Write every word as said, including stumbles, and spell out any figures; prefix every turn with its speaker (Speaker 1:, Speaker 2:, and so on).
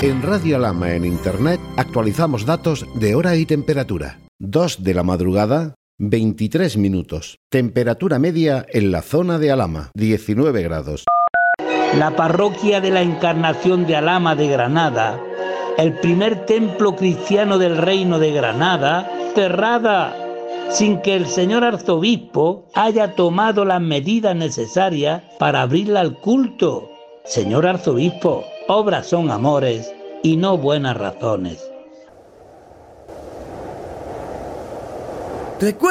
Speaker 1: En Radio Alhama en Internet actualizamos datos de hora y temperatura. dos de la madrugada, veintitrés minutos. Temperatura media en la zona de Alhama, diecinueve grados.
Speaker 2: La parroquia de la Encarnación de Alhama de Granada, el primer templo cristiano del Reino de Granada, cerrada sin que el señor arzobispo haya tomado las medidas necesarias para abrirla al culto. Señor arzobispo, obras son amores y no buenas razones.
Speaker 3: Recuerda